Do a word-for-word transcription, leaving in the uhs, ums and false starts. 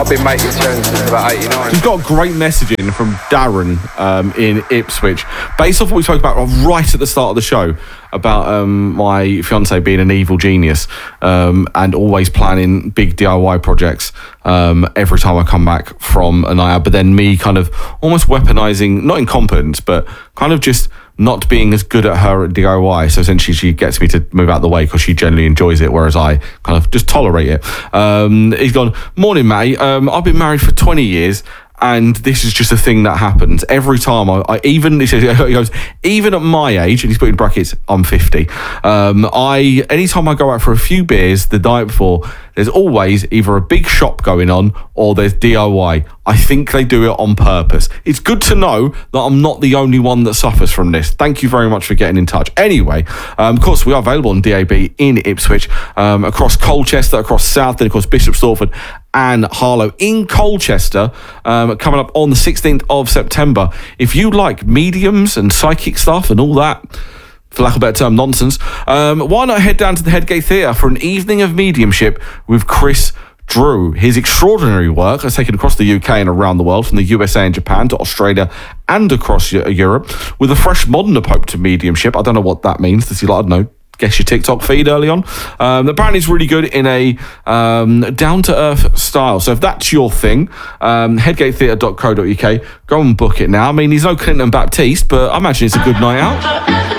I've been making tunes since about eighty-nine. We've got a great messaging from Darren um, in Ipswich, based off what we spoke about right at the start of the show about um, my fiance being an evil genius um, and always planning big D I Y projects um, every time I come back from a night out. But then me kind of almost weaponizing, not incompetence, but kind of just not being as good at her at D I Y. So essentially she gets me to move out of the way because she generally enjoys it, whereas I kind of just tolerate it. Um, he's gone, morning, mate. Um, I've been married for twenty years. And this is just a thing that happens every time. I, I even he, says, he goes, even at my age, and he's put in brackets, I'm fifty. Um, I anytime I go out for a few beers the night before, there's always either a big shop going on or there's D I Y. I think they do it on purpose. It's good to know that I'm not the only one that suffers from this. Thank you very much for getting in touch. Anyway, um, of course, we are available on D A B in Ipswich, um, across Colchester, across South, and of course Bishop Stortford and Harlow. In Colchester, um, coming up on the sixteenth of September. If you like mediums and psychic stuff and all that, for lack of a better term, nonsense, um, why not head down to the Headgate Theatre for an evening of mediumship with Chris Drew. His extraordinary work has taken across the U K and around the world, from the U S A and Japan to Australia and across Europe, with a fresh modern approach to mediumship. I don't know what that means. Does he, like, I don't know, guess your TikTok feed early on? Um, apparently it's really good in a um, down-to-earth style. So if that's your thing, um, headgate theatre dot co dot uk, go and book it now. I mean, he's no Clinton Baptiste, but I imagine it's a good night out.